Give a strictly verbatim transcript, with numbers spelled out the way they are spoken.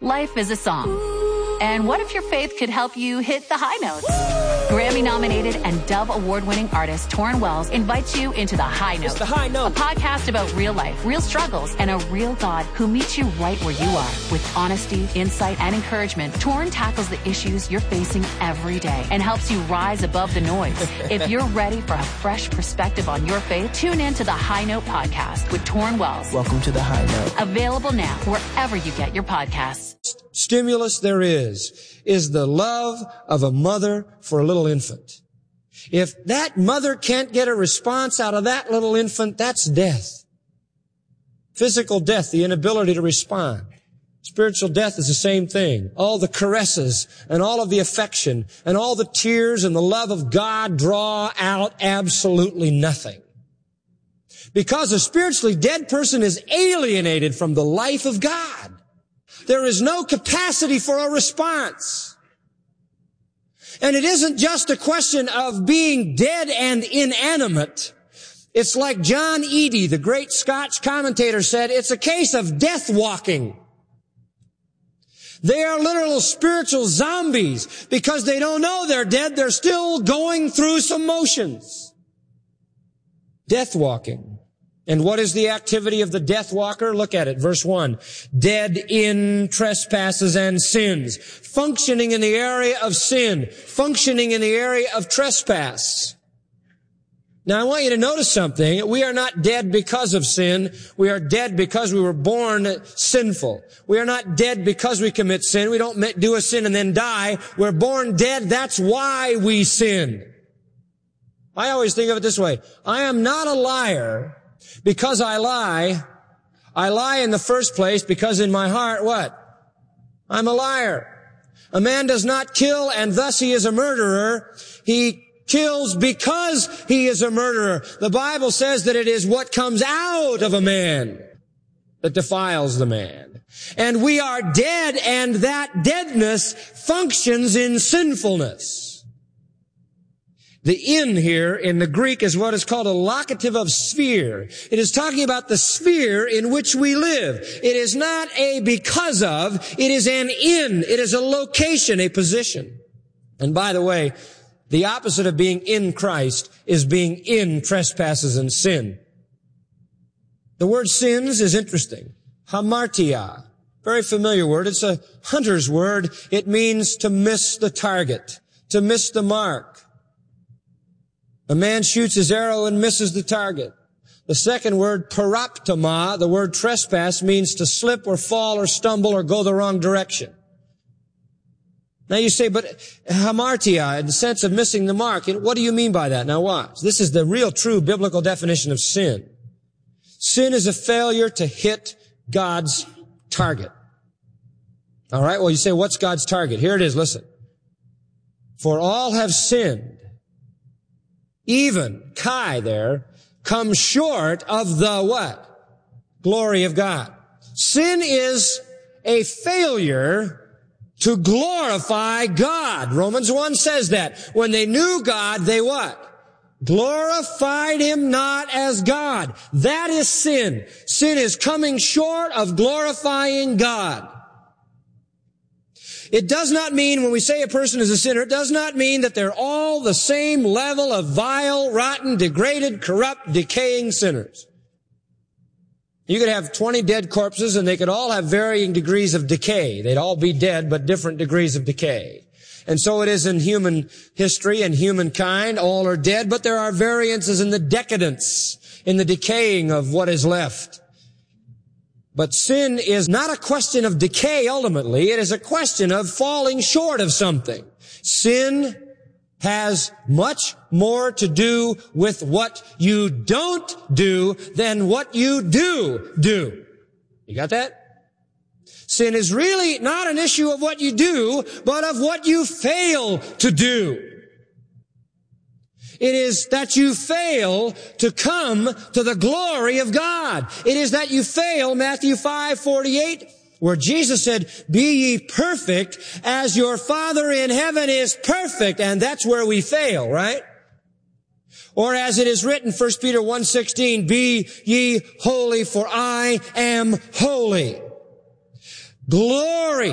Life is a song. And what if your faith could help you hit the high notes? Grammy-nominated and Dove Award-winning artist Torrin Wells invites you into The High Note. It's The High Note. A podcast about real life, real struggles, and a real God who meets you right where you are. With honesty, insight, and encouragement, Torrin tackles the issues you're facing every day and helps you rise above the noise. If you're ready for a fresh perspective on your faith, tune in to The High Note podcast with Torrin Wells. Welcome to The High Note. Available now wherever you get your podcasts. Stimulus there is, is the love of a mother for a little infant. If that mother can't get a response out of that little infant, that's death. Physical death, the inability to respond. Spiritual death is the same thing. All the caresses and all of the affection and all the tears and the love of God draw out absolutely nothing. Because a spiritually dead person is alienated from the life of God. There is no capacity for a response. And it isn't just a question of being dead and inanimate. It's like John Eadie, the great Scotch commentator, said, it's a case of death walking. They are literal spiritual zombies because they don't know they're dead. They're still going through some motions. Death walking. And what is the activity of the death walker? Look at it, verse one. Dead in trespasses and sins. Functioning in the area of sin. Functioning in the area of trespass. Now I want you to notice something. We are not dead because of sin. We are dead because we were born sinful. We are not dead because we commit sin. We don't do a sin and then die. We're born dead. That's why we sin. I always think of it this way. I am not a liar because I lie. I lie in the first place because in my heart, what? I'm a liar. A man does not kill and thus he is a murderer. He kills because he is a murderer. The Bible says that it is what comes out of a man that defiles the man. And we are dead, and that deadness functions in sinfulness. The in here in the Greek is what is called a locative of sphere. It is talking about the sphere in which we live. It is not a because of, it is an in. It is a location, a position. And by the way, the opposite of being in Christ is being in trespasses and sin. The word sins is interesting. Hamartia. Very familiar word. It's a hunter's word. It means to miss the target, to miss the mark. A man shoots his arrow and misses the target. The second word, paraptoma, the word trespass, means to slip or fall or stumble or go the wrong direction. Now you say, but hamartia, in the sense of missing the mark, what do you mean by that? Now watch. This is the real true biblical definition of sin. Sin is a failure to hit God's target. All right, well you say, what's God's target? Here it is, listen. For all have sinned. Even, Kai there, comes short of the what? Glory of God. Sin is a failure to glorify God. Romans one says that. When they knew God, they what? Glorified Him not as God. That is sin. Sin is coming short of glorifying God. It does not mean, when we say a person is a sinner, it does not mean that they're all the same level of vile, rotten, degraded, corrupt, decaying sinners. You could have twenty dead corpses and they could all have varying degrees of decay. They'd all be dead, but different degrees of decay. And so it is in human history and humankind. All are dead, but there are variances in the decadence, in the decaying of what is left. But sin is not a question of decay ultimately. It is a question of falling short of something. Sin has much more to do with what you don't do than what you do do. You got that? Sin is really not an issue of what you do, but of what you fail to do. It is that you fail to come to the glory of God. It is that you fail, Matthew five forty-eight, where Jesus said, be ye perfect as your Father in heaven is perfect. And that's where we fail, right? Or as it is written, First Peter one sixteen, be ye holy for I am holy. Glory